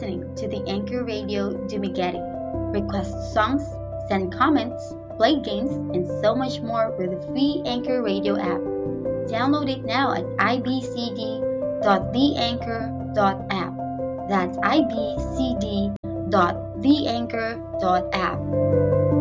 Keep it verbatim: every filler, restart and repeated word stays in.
listening to the Anchor Radio Dumaguete. Request songs, send comments, play games, and so much more with the free Anchor Radio app. Download it now at i b c d dot the anchor dot app. That's i b c d dot the anchor dot app.